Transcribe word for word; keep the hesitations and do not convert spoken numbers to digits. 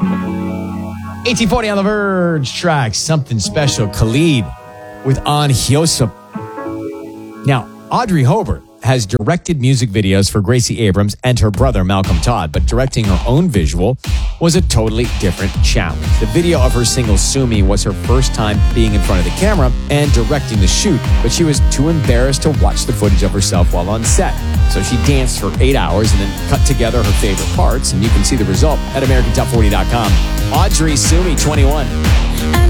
eighteen forty on the Verge track, Something Special, Khalid with On Hyosep. Now, Audrey Hobart has directed music videos for Gracie Abrams and her brother Malcolm Todd, but directing her own visual was a totally different challenge. The video of her single Sue Me was her first time being in front of the camera and directing the shoot, but she was too embarrassed to watch the footage of herself while on set. So she danced for eight hours and then cut together her favorite parts, and you can see the result at American Top forty dot com. Audrey, Sue Me, twenty-one.